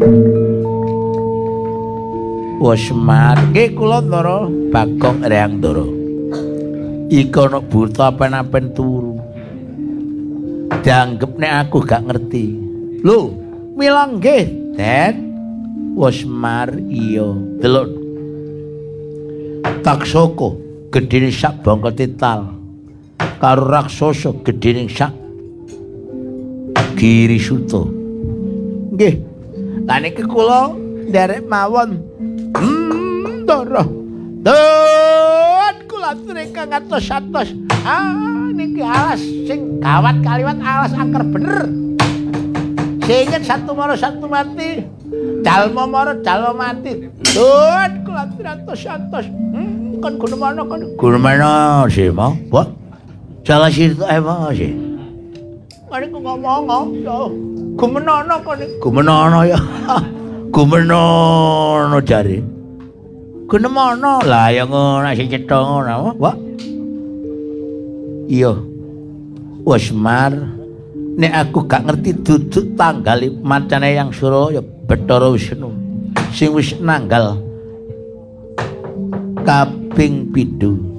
Semar nggih kula Ndara Bagong Eyang Ndara. Iki ana buta apen-apen turu. Dianggep nek aku gak ngerti. Lho, mila nggih, Det. Semar iya. Delok. Taksaka gedene sak bangka tital. Karo raksasa gedene sak Giri Suta. Nggih. Lah niki kula nderek mawon. Ndara. Dan kula treka ngatos-atos. Niki alas sing gawat kaliwat alas angker bener. Singit satu mara satu mati. Dalma mara dalma mati. Dan kula atos-atos. Kon gunemana kon. Gunemana sih, Mo? Wah. Salah sirta emang sih. Mari kok ngomong yo. Gumenono kon. Gumenono ya. Gumenono jare. Gunemana lah ya ngono sing cetha ngono. Wah. Iya. Semar nek aku gak ngerti duduk tanggal macane yang Suraya Bathara Wisnu sing wis nanggal kaping 7.